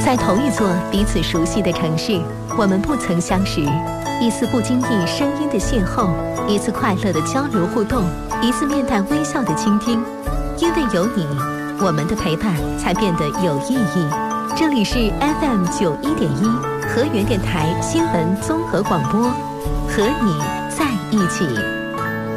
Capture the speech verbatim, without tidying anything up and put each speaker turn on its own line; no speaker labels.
在同一座彼此熟悉的城市，我们不曾相识，一次不经意声音的邂逅，一次快乐的交流互动，一次面带微笑的倾听。因为有你，我们的陪伴才变得有意义。这里是 F M 九一点一河源电台新闻综合广播，和你在一起。